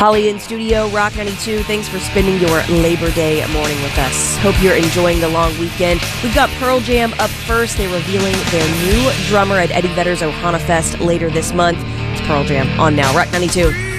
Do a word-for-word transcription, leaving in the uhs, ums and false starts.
Holly in studio, Rock ninety-two. Thanks for spending your Labor Day morning with us. Hope you're enjoying the long weekend. We've got Pearl Jam up first. They're revealing their new drummer at Eddie Vedder's Ohana Fest later this month. It's Pearl Jam on now, Rock ninety-two.